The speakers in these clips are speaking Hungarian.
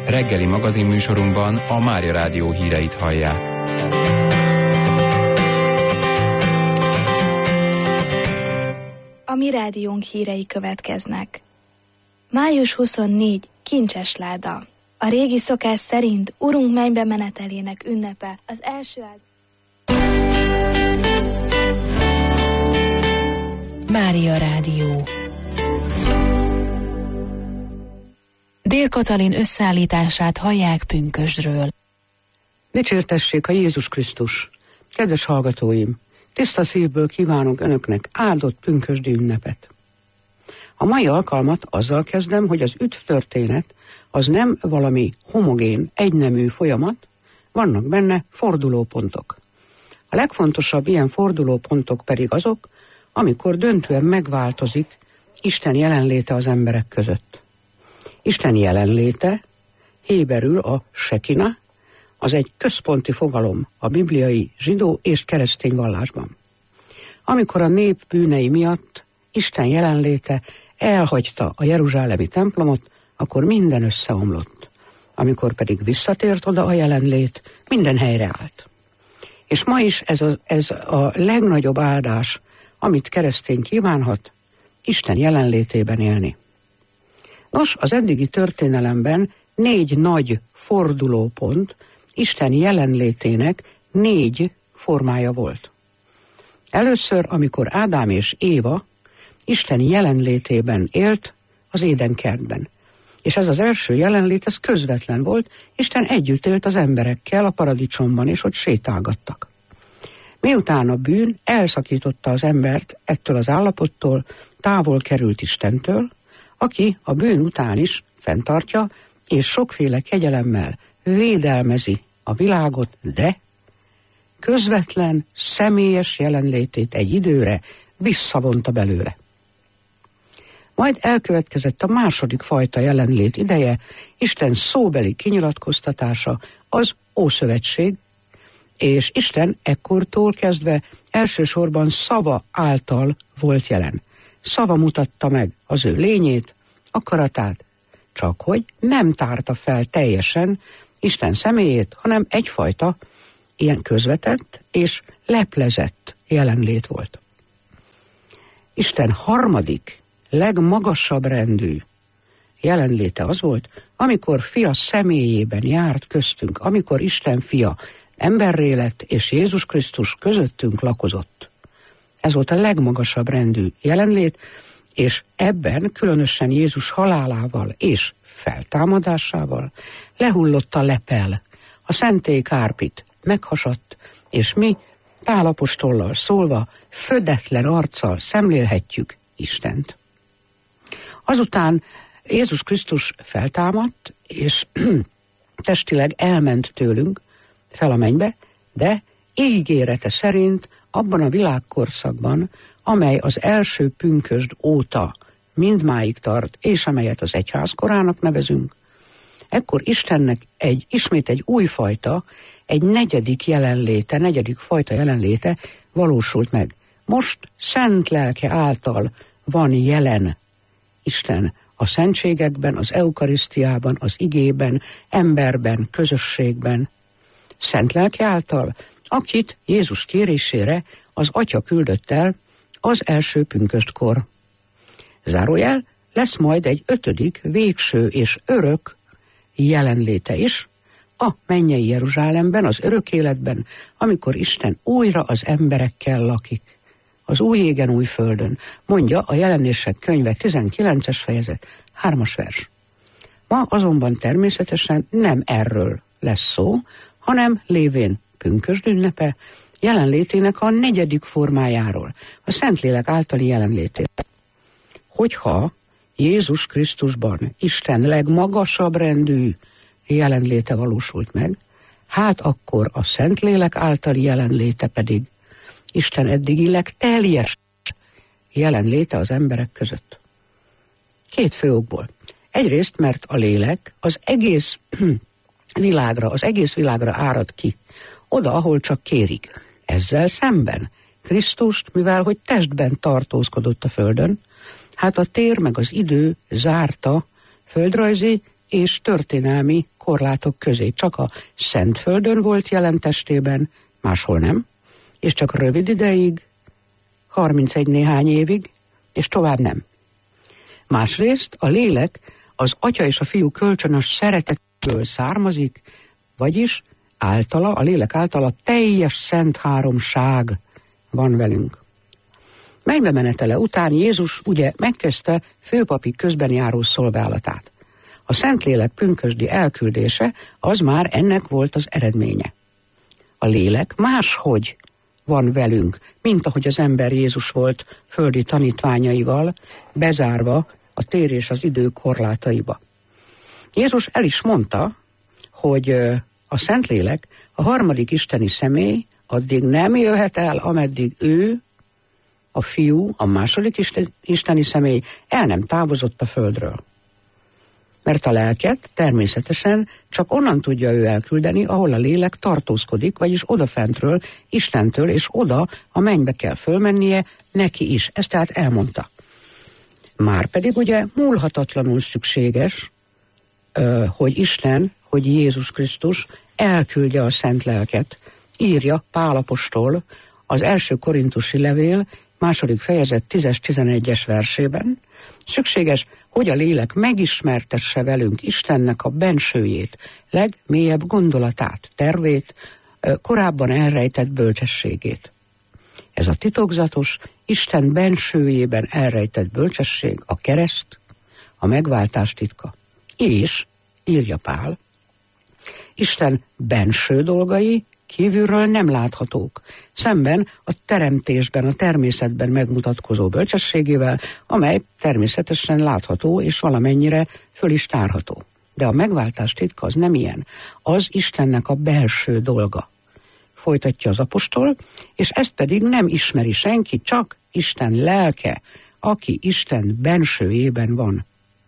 Reggeli magazinműsorunkban a Mária Rádió híreit hallják. A mi rádiónk hírei következnek. Május 24. Kincses láda. A régi szokás szerint Urunk mennybe menetelének ünnepe az első Mária Rádió. Dér Katalin összeállítását hallják pünkösdről. Dicsértessék a Jézus Krisztus! Kedves hallgatóim! Tiszta szívből kívánok önöknek áldott pünkösdi ünnepet. A mai alkalmat azzal kezdem, hogy az üdvtörténet az nem valami homogén, egynemű folyamat, vannak benne fordulópontok. A legfontosabb ilyen fordulópontok pedig azok, amikor döntően megváltozik Isten jelenléte az emberek között. Isten jelenléte, héberül a sekina, az egy központi fogalom a bibliai zsidó és keresztény vallásban. Amikor a nép bűnei miatt Isten jelenléte elhagyta a jeruzsálemi templomot, akkor minden összeomlott. Amikor pedig visszatért oda a jelenlét, minden helyreállt. És ma is ez a legnagyobb áldás, amit keresztény kívánhat, Isten jelenlétében élni. Nos, az eddigi történelemben 4 nagy fordulópont Isten jelenlétének 4 formája volt. Először, amikor Ádám és Éva Isten jelenlétében élt az Édenkertben. És ez az első jelenlét, ez közvetlen volt, Isten együtt élt az emberekkel a paradicsomban, és ott sétálgattak. Miután a bűn elszakította az embert ettől az állapottól, távol került Istentől, aki a bűn után is fenntartja, és sokféle kegyelemmel védelmezi a világot, de közvetlen, személyes jelenlétét egy időre visszavonta belőle. Majd elkövetkezett a második fajta jelenlét ideje, Isten szóbeli kinyilatkoztatása, az Ószövetség, és Isten ekkortól kezdve elsősorban szava által volt jelen. Szava mutatta meg az ő lényét, akaratát, csak hogy nem tárta fel teljesen Isten személyét, hanem egyfajta ilyen közvetett és leplezett jelenlét volt. Isten harmadik, legmagasabb rendű jelenléte az volt, amikor fia személyében járt köztünk, amikor Isten fia emberré lett, és Jézus Krisztus közöttünk lakozott. Ez volt a legmagasabb rendű jelenlét, és ebben különösen Jézus halálával és feltámadásával lehullott a lepel, a szentély kárpit meghasadt, és mi Pál apostollal szólva födetlen arccal szemlélhetjük Istent. Azután Jézus Krisztus feltámadt, és testileg elment tőlünk fel a mennybe, de ígérete szerint abban a világkorszakban, amely az első pünkösd óta mindmáig tart, és amelyet az egyházkorának nevezünk, ekkor Istennek ismét egy újfajta, egy negyedik fajta jelenléte valósult meg. Most szent lelke által van jelen Isten a szentségekben, az eukarisztiában, az igében, emberben, közösségben. Szent lelke által, akit Jézus kérésére az Atya küldött el az első pünkösdkor. Zárójel, lesz majd egy 5., végső és örök jelenléte is, a mennyei Jeruzsálemben, az örök életben, amikor Isten újra az emberekkel lakik. Az új égen, új földön, mondja a Jelenések könyve 19. fejezet, 3. vers. Ma azonban természetesen nem erről lesz szó, hanem lévén pünkösd ünnepe, jelenlétének a 4. formájáról, a Szentlélek általi jelenlétéről. Hogyha Jézus Krisztusban Isten legmagasabb rendű jelenléte valósult meg, hát akkor a Szentlélek általi jelenléte pedig Isten eddigi legteljes jelenléte az emberek között. 2 fő okból. Egyrészt, mert a lélek az egész világra árad ki, oda, ahol csak kérik. Ezzel szemben Krisztust, mivel hogy testben tartózkodott a földön, hát a tér meg az idő zárta földrajzi és történelmi korlátok közé. Csak a Szentföldön volt jelen testében, máshol nem, és csak rövid ideig, 31 néhány évig, és tovább nem. Másrészt a lélek az Atya és a Fiú kölcsönös szeretetből származik, vagyis általa, a lélek általa teljes szent háromság van velünk. Mennybe menetele után Jézus ugye megkezdte főpapi közbenjáró szolgálatát. A Szentlélek pünkösdi elküldése az már ennek volt az eredménye. A lélek máshogy van velünk, mint ahogy az ember Jézus volt földi tanítványaival, bezárva a tér és az idő korlátaiba. Jézus el is mondta, hogy a Szentlélek, a harmadik isteni személy addig nem jöhet el, ameddig ő, a Fiú, a második isteni személy el nem távozott a földről. Mert a lelket természetesen csak onnan tudja ő elküldeni, ahol a lélek tartózkodik, vagyis odafentről, Istentől, és oda a mennybe kell fölmennie neki is. Ezt tehát elmondta. Márpedig ugye múlhatatlanul szükséges, hogy Isten, hogy Jézus Krisztus elküldje a szent lelket, írja Pál apostol az első korintusi levél, 2. fejezet 10-11-es versében. Szükséges, hogy a lélek megismertesse velünk Istennek a bensőjét, legmélyebb gondolatát, tervét, korábban elrejtett bölcsességét. Ez a titokzatos, Isten bensőjében elrejtett bölcsesség, a kereszt, a megváltás titka. És, írja Pál, Isten benső dolgai kívülről nem láthatók, szemben a teremtésben, a természetben megmutatkozó bölcsességével, amely természetesen látható és valamennyire föl is tárható. De a megváltás titka az nem ilyen, az Istennek a belső dolga. Folytatja az apostol, és ezt pedig nem ismeri senki, csak Isten lelke, aki Isten bensőjében van.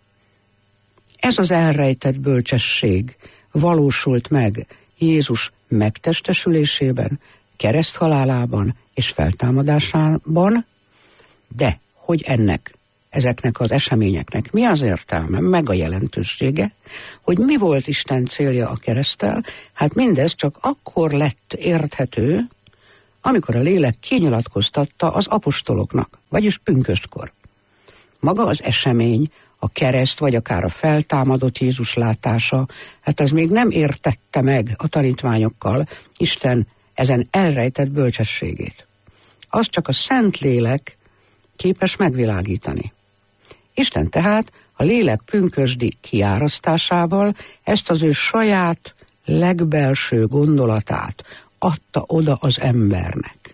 Ez az elrejtett bölcsesség valósult meg Jézus megtestesülésében, kereszthalálában és feltámadásában, de hogy ezeknek az eseményeknek mi az értelme, meg a jelentősége, hogy mi volt Isten célja a kereszttel, hát mindez csak akkor lett érthető, amikor a lélek kinyilatkoztatta az apostoloknak, vagyis pünköstkor. Maga az esemény, a kereszt, vagy akár a feltámadott Jézus látása, hát ez még nem értette meg a tanítványokkal Isten ezen elrejtett bölcsességét. Az csak a Szentlélek képes megvilágítani. Isten tehát a lélek pünkösdi kiárasztásával ezt az ő saját legbelső gondolatát adta oda az embernek.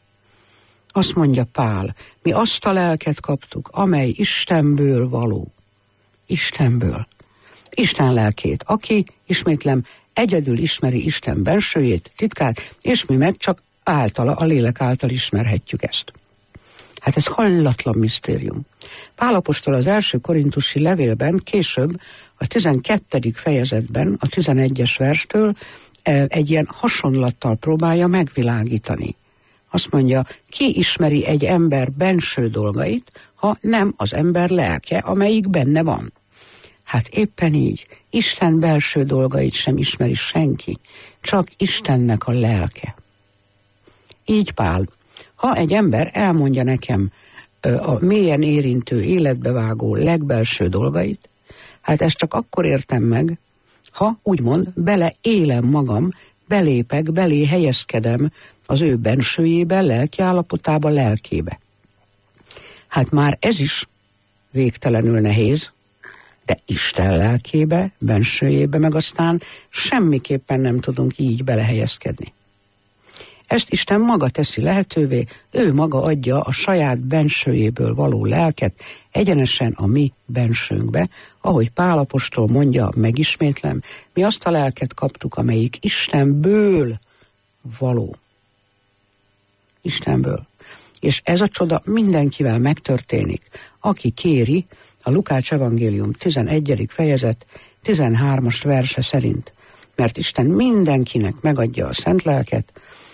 Azt mondja Pál, mi azt a lelket kaptuk, amely Istenből való. Istenből. Isten lelkét, aki, ismétlem, egyedül ismeri Isten bensőjét, titkát, és mi meg csak általa, a lélek által ismerhetjük ezt. Hát ez hallatlan misztérium. Pál apostol az első korintusi levélben, később a 12. fejezetben, a 11-es verstől egy ilyen hasonlattal próbálja megvilágítani. Azt mondja, ki ismeri egy ember benső dolgait, ha nem az ember lelke, amelyik benne van. Hát éppen így, Isten belső dolgait sem ismeri senki, csak Istennek a lelke. Így Pál, ha egy ember elmondja nekem a mélyen érintő, életbevágó legbelső dolgait, hát ezt csak akkor értem meg, ha úgymond beleélem magam, belépek, belé helyezkedem az ő bensőjébe, lelki állapotába, lelkébe. Hát már ez is végtelenül nehéz, de Isten lelkébe, bensőjébe meg aztán semmiképpen nem tudunk így belehelyezkedni. Ezt Isten maga teszi lehetővé, ő maga adja a saját bensőjéből való lelket egyenesen a mi bensőnkbe, ahogy Pál apostol mondja, megismétlem, mi azt a lelket kaptuk, amelyik Istenből való. Istenből. És ez a csoda mindenkivel megtörténik, aki kéri a Lukács evangélium 11. fejezet 13. verse szerint. Mert Isten mindenkinek megadja a szent lelket,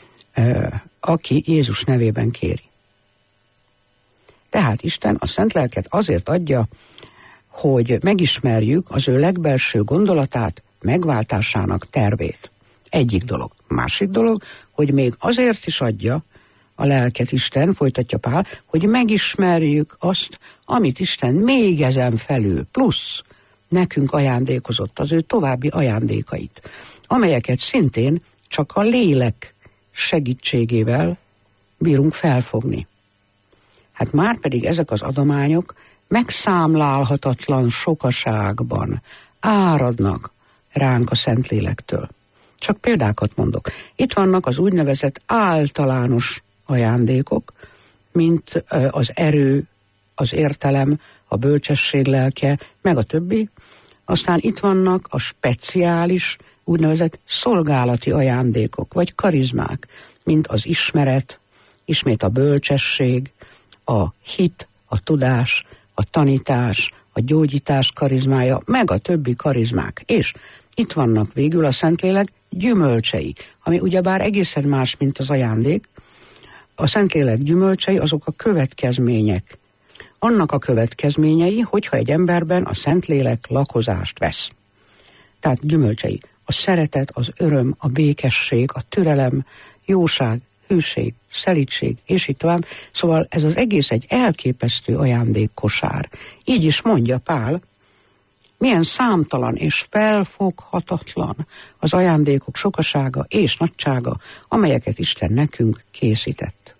aki Jézus nevében kéri. Tehát Isten a szent lelket azért adja hogy megismerjük az ő legbelső gondolatát, megváltásának tervét. Egyik dolog. Másik dolog, hogy még azért is adja a lelket Isten, folytatja Pál, hogy megismerjük azt, amit Isten még ezen felül, plusz nekünk ajándékozott, az ő további ajándékait, amelyeket szintén csak a lélek segítségével bírunk felfogni. Hát márpedig ezek az adományok megszámlálhatatlan sokaságban áradnak ránk a Szentlélektől. Csak példákat mondok. Itt vannak az úgynevezett általános ajándékok, mint az erő, az értelem, a bölcsesség lelke, meg a többi. Aztán itt vannak a speciális, úgynevezett szolgálati ajándékok, vagy karizmák, mint az ismeret, ismét a bölcsesség, a hit, a tudás, a tanítás, a gyógyítás karizmája, meg a többi karizmák. És itt vannak végül a Szentlélek gyümölcsei, ami ugyebár egészen más, mint az ajándék. A Szentlélek gyümölcsei azok a következmények. Annak a következményei, hogyha egy emberben a Szentlélek lakozást vesz. Tehát gyümölcsei. A szeretet, az öröm, a békesség, a türelem, jóság, hűség, szelídség, és így tovább. Szóval ez az egész egy elképesztő ajándékkosár. Így is mondja Pál, milyen számtalan és felfoghatatlan az ajándékok sokasága és nagysága, amelyeket Isten nekünk készített.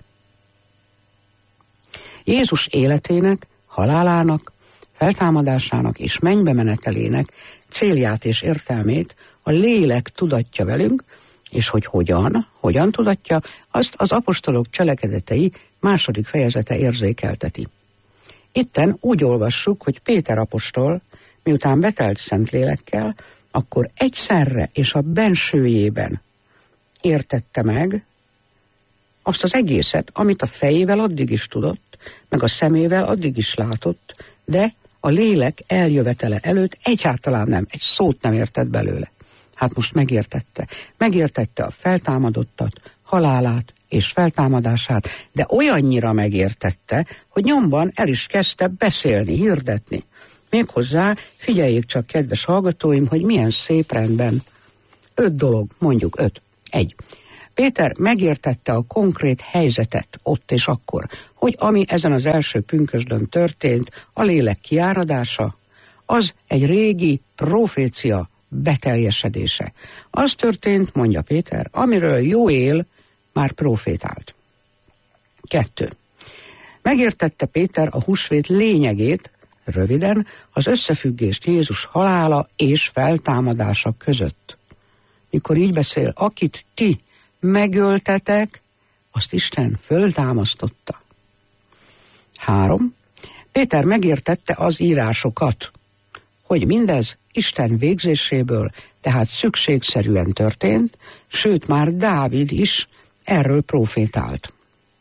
Jézus életének, halálának, feltámadásának és mennybe menetelének célját és értelmét a lélek tudatja velünk, és hogy hogyan tudatja, azt az apostolok cselekedetei 2. fejezete érzékelteti. Itten úgy olvassuk, hogy Péter apostol, miután betelt Szentlélekkel, akkor egyszerre és a bensőjében értette meg azt az egészet, amit a fejével addig is tudott, meg a szemével addig is látott, de a lélek eljövetele előtt egyáltalán nem, egy szót nem értett belőle. Hát most megértette. Megértette a feltámadottat, halálát és feltámadását, de olyannyira megértette, hogy nyomban el is kezdte beszélni, hirdetni. Méghozzá, figyeljék csak, kedves hallgatóim, hogy milyen szép rendben. 5 dolog, mondjuk 5. 1. Péter megértette a konkrét helyzetet ott és akkor, hogy ami ezen az első pünkösdön történt, a lélek kiáradása, az egy régi profécia beteljesedése. Az történt, mondja Péter, amiről Jóél már profétált. 2. Megértette Péter a húsvét lényegét, röviden, az összefüggést Jézus halála és feltámadása között. Mikor így beszél, akit ti megöltetek, azt Isten föltámasztotta. 3. Péter megértette az írásokat, hogy mindez Isten végzéséből, tehát szükségszerűen történt, sőt már Dávid is erről profétált.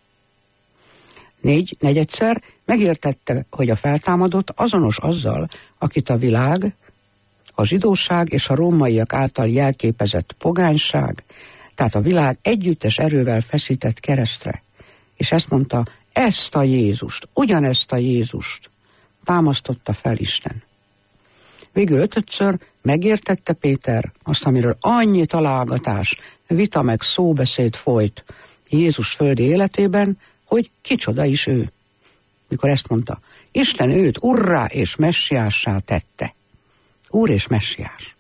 4. Megértette, hogy a feltámadott azonos azzal, akit a világ, a zsidóság és a rómaiak által jelképezett pogányság, tehát a világ együttes erővel feszített keresztre. És ezt mondta, ezt a Jézust, ugyanezt a Jézust támasztotta fel Isten. Végül 5. megértette Péter azt, amiről annyi találgatás, vita meg szóbeszéd folyt Jézus földi életében, hogy kicsoda is ő. Mikor ezt mondta, Isten őt urrá és messiássá tette. Úr és messiás.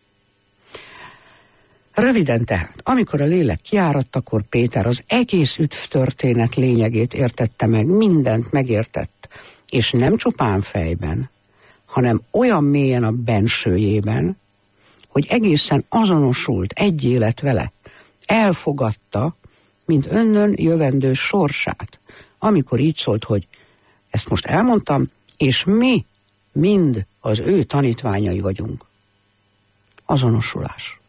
Röviden tehát, amikor a lélek kiáradt, akkor Péter az egész üdvtörténet lényegét értette meg, mindent megértett, és nem csupán fejben, hanem olyan mélyen a bensőjében, hogy egészen azonosult egy élet vele, elfogadta, mint önnön jövendő sorsát, amikor így szólt, hogy ezt most elmondtam, és mi mind az ő tanítványai vagyunk. Azonosulás.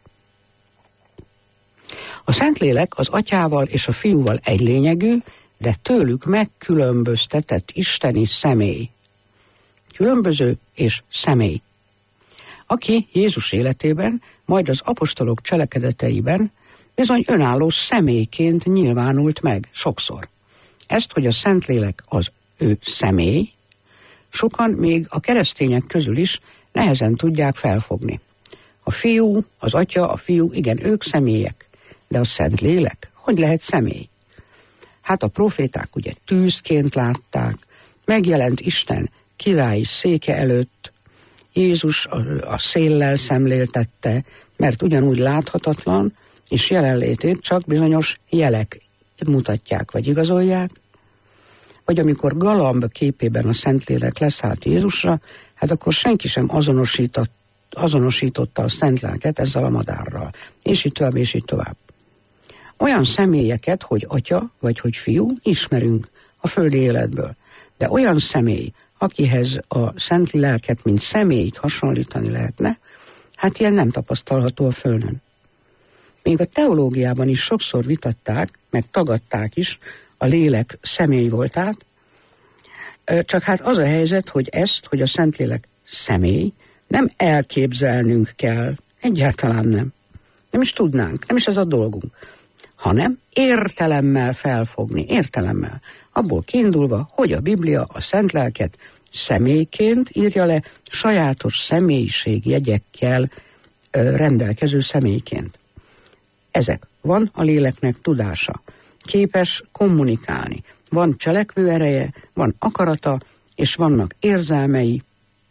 A Szentlélek az Atyával és a Fiúval egy lényegű, de tőlük megkülönböztetett isteni személy. Különböző és személy. Aki Jézus életében, majd az apostolok cselekedeteiben bizony önálló személyként nyilvánult meg sokszor. Ezt, hogy a Szentlélek az ő személy, sokan még a keresztények közül is nehezen tudják felfogni. A fiú, az atya, a fiú, igen, ők személyek, de a Szentlélek hogy lehet személy? Hát a proféták ugye tűzként látták, megjelent Isten királyi széke előtt, Jézus a széllel szemléltette, mert ugyanúgy láthatatlan, és jelenlétét csak bizonyos jelek mutatják, vagy igazolják, vagy amikor galamb képében a Szentlélek leszállt Jézusra, hát akkor senki sem azonosította a Szentléleket ezzel a madárral. És így tovább, és így tovább. Olyan személyeket, hogy atya, vagy hogy fiú, ismerünk a földi életből. De olyan személy, akihez a Szentléleket, mint személyt hasonlítani lehetne, hát ilyen nem tapasztalható a földön. Még a teológiában is sokszor vitatták, meg tagadták is a lélek személy voltát, csak hát az a helyzet, hogy a Szentlélek személy, nem elképzelnünk kell, egyáltalán nem. Nem is tudnánk, nem is ez a dolgunk, hanem értelemmel felfogni, értelemmel. Abból kiindulva, hogy a Biblia a Szentléleket személyként írja le, sajátos személyiségjegyekkel rendelkező személyként. Ezek. Van a léleknek tudása, képes kommunikálni, van cselekvő ereje, van akarata, és vannak érzelmei.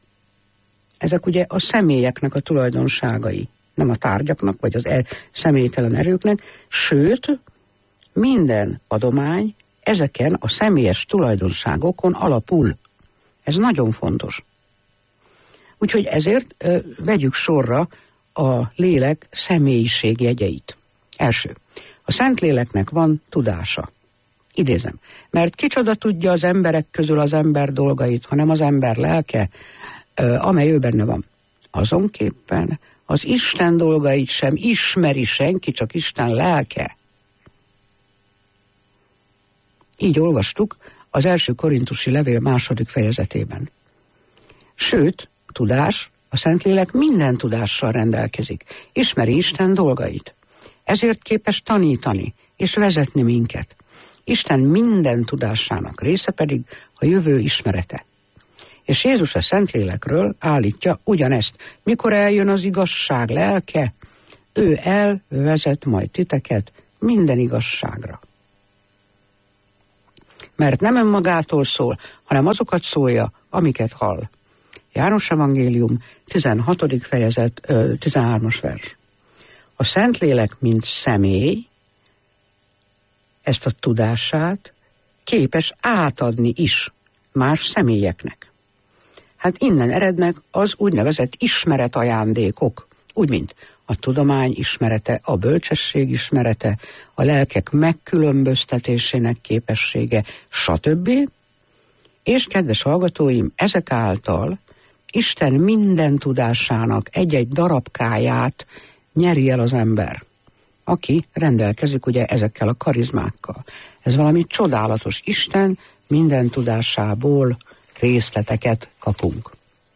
Ezek ugye a személyeknek a tulajdonságai, nem a tárgyaknak, vagy az személytelen erőknek, sőt, minden adomány ezeken a személyes tulajdonságokon alapul. Ez nagyon fontos. Úgyhogy ezért vegyük sorra a lélek személyiségjegyeit. Első. A Szentléleknek van tudása. Idézem. Mert kicsoda tudja az emberek közül az ember dolgait, hanem az ember lelke, amely ő benne van. Azonképpen az Isten dolgait sem ismeri senki, csak Isten lelke. Így olvastuk az 1. Korintusi levél 2. fejezetében. Sőt, tudás, a Szentlélek minden tudással rendelkezik, ismeri Isten dolgait. Ezért képes tanítani és vezetni minket. Isten minden tudásának része pedig a jövő ismerete. És Jézus a Szentlélekről állítja ugyanezt. Mikor eljön az igazság lelke, ő elvezet majd titeket minden igazságra. Mert nem önmagától szól, hanem azokat szólja, amiket hall. János Evangélium 16. fejezet 13. vers. A Szentlélek, mint személy, ezt a tudását képes átadni is más személyeknek. Hát innen erednek az úgynevezett ismeretajándékok, úgy mint a tudomány ismerete, a bölcsesség ismerete, a lelkek megkülönböztetésének képessége, stb. És kedves hallgatóim, ezek által Isten minden tudásának egy-egy darabkáját nyeri el az ember, aki rendelkezik ugye ezekkel a karizmákkal. Ez valami csodálatos. Isten minden tudásából részleteket kapunk.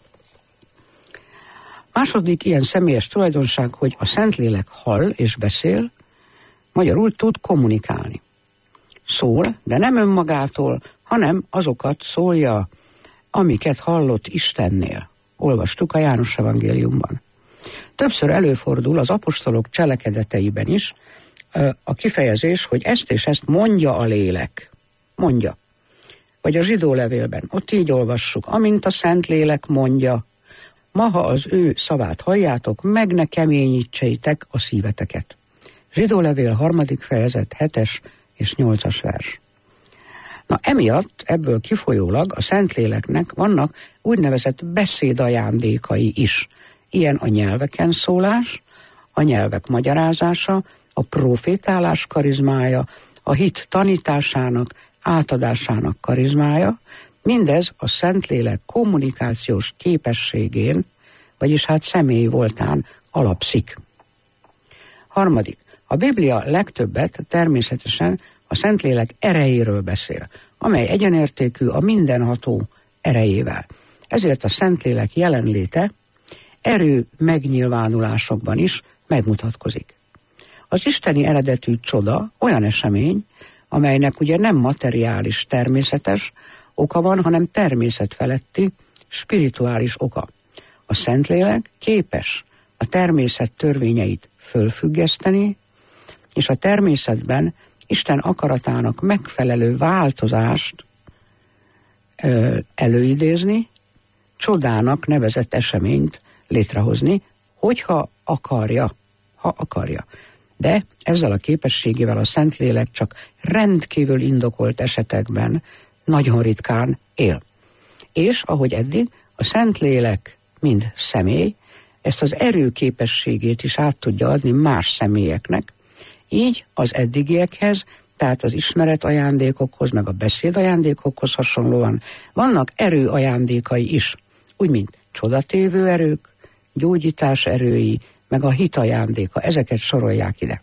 Második ilyen személyes tulajdonság, hogy a Szentlélek hall és beszél, magyarul tud kommunikálni. Szól, de nem önmagától, hanem azokat szólja, amiket hallott Istennél. Olvastuk a János Evangéliumban. Többször előfordul az apostolok cselekedeteiben is a kifejezés, hogy ezt és ezt mondja a lélek. Mondja. Vagy a zsidó levélben, ott így olvassuk, amint a Szentlélek mondja, ma, ha az ő szavát halljátok, meg ne keményítsétek a szíveteket. Zsidó levél 3. fejezet 7. és 8. vers. Na emiatt, ebből kifolyólag a Szentléleknek vannak úgynevezett beszédajándékai is. Ilyen a nyelveken szólás, a nyelvek magyarázása, a profétálás karizmája, a hit tanításának, átadásának karizmája, mindez a Szentlélek kommunikációs képességén, vagyis hát személy voltán alapszik. Harmadik, a Biblia legtöbbet természetesen a Szentlélek erejéről beszél, amely egyenértékű a mindenható erejével. Ezért a Szentlélek jelenléte erő megnyilvánulásokban is megmutatkozik. Az isteni eredetű csoda olyan esemény, amelynek ugye nem materiális, természetes, oka van, hanem természetfeletti, spirituális oka. A Szentlélek képes a természet törvényeit fölfüggeszteni, és a természetben Isten akaratának megfelelő változást előidézni, csodának nevezett eseményt létrehozni, hogyha akarja, ha akarja. De ezzel a képességével a Szentlélek csak rendkívül indokolt esetekben nagyon ritkán él. És ahogy eddig, a Szentlélek, mint személy, ezt az erőképességét is át tudja adni más személyeknek, így az eddigiekhez, tehát az ismeret ajándékokhoz, meg a beszéd ajándékokhoz hasonlóan vannak erő ajándékai is, úgy mint csodatévő erők, gyógyítás erői, meg a hit ajándéka, ezeket sorolják ide.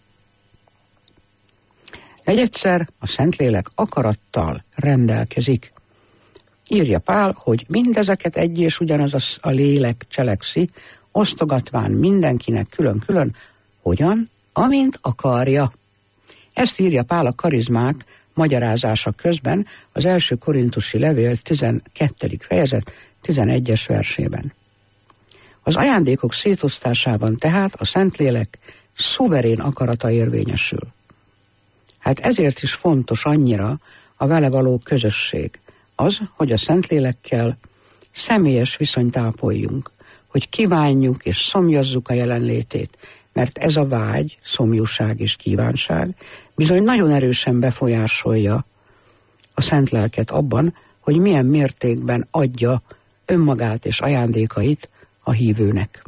Negyedszer a Szentlélek akarattal rendelkezik. Írja Pál, hogy mindezeket egy és ugyanaz a lélek cselekszi, osztogatván mindenkinek külön-külön, hogyan, amint akarja. Ezt írja Pál a karizmák magyarázása közben az első korintusi levél 12. fejezet 11-es versében. Az ajándékok szétosztásában tehát a Szentlélek szuverén akarata érvényesül. Hát ezért is fontos annyira a vele való közösség. Az, hogy a Szentlélekkel személyes viszonyt ápoljunk, hogy kívánjuk és szomjazzuk a jelenlétét, mert ez a vágy, szomjúság és kívánság bizony nagyon erősen befolyásolja a Szent Lelket abban, hogy milyen mértékben adja önmagát és ajándékait a hívőnek.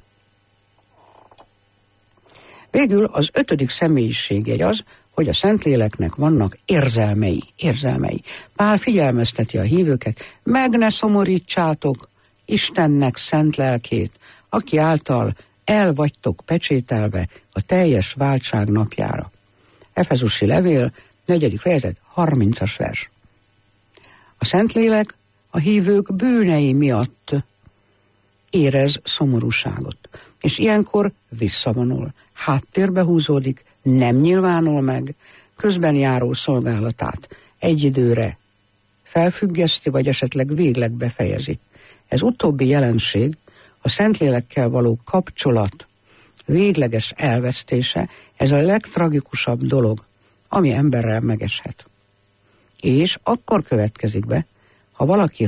Végül az 5. személyiségjegy az, hogy a Szentléleknek vannak érzelmei. Pál figyelmezteti a hívőket, meg ne szomorítsátok Istennek szent lelkét, aki által el vagytok pecsételve a teljes váltság napjára. Efezusi levél, 4. fejezet, 30-as vers. A Szentlélek a hívők bűnei miatt érez szomorúságot, és ilyenkor visszavonul, háttérbe húzódik, nem nyilvánul meg, közben járó szolgálatát egy időre felfüggeszti, vagy esetleg végleg befejezi. Ez utóbbi jelenség, a Szentlélekkel való kapcsolat végleges elvesztése, ez a legtragikusabb dolog, ami emberrel megeshet. És akkor következik be, ha valaki